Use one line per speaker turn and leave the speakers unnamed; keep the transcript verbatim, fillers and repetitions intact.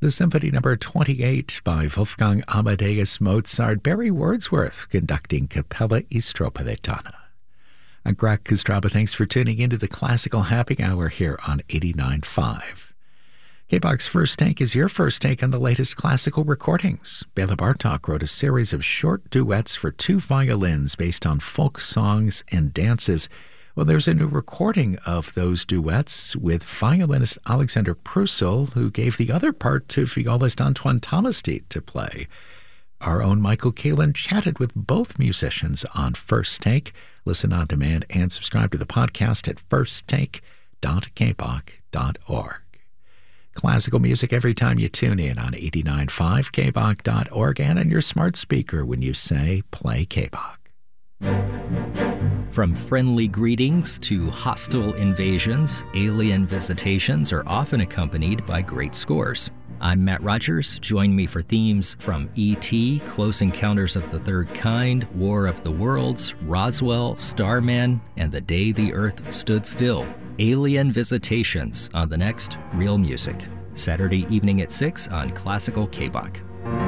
The Symphony Number twenty-eight by Wolfgang Amadeus Mozart, Barry Wordsworth conducting Capella e Stropaletana. I'm Greg Kostraba. Thanks for tuning into the Classical Happy Hour here on eighty-nine point five. K-Bach's First Take is your first take on the latest classical recordings. Bela Bartok wrote a series of short duets for two violins based on folk songs and dances. Well, there's a new recording of those duets with violinist Alexander Prussel, who gave the other part to violist Antoine Tamastite to play. Our own Michael Kalin chatted with both musicians on First Take. Listen on demand and subscribe to the podcast at first take dot k bach dot org. Classical music every time you tune in on eighty-nine point five k bach dot org and on your smart speaker when you say play K-Bach.
From friendly greetings to hostile invasions, alien visitations are often accompanied by great scores. I'm Matt Rogers. Join me for themes from E T, Close Encounters of the Third Kind, War of the Worlds, Roswell, Starman, and The Day the Earth Stood Still. Alien Visitations on the next Real Music. Saturday evening at six on Classical K-Bach.